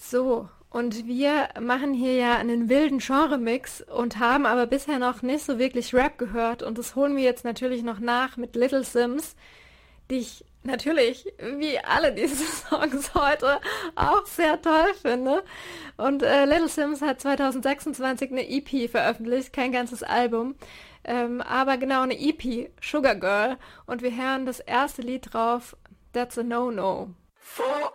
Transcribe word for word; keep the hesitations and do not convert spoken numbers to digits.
So, und wir machen hier ja einen wilden Genre-Mix und haben aber bisher noch nicht so wirklich Rap gehört. Und das holen wir jetzt natürlich noch nach mit Little Simz, die ich natürlich, wie alle diese Songs heute, auch sehr toll finde. Und äh, Little Simz hat zwanzig sechsundzwanzig eine E P veröffentlicht, kein ganzes Album, ähm, aber genau eine E P, Sugar Girl. Und wir hören das erste Lied drauf, That's a No-No. For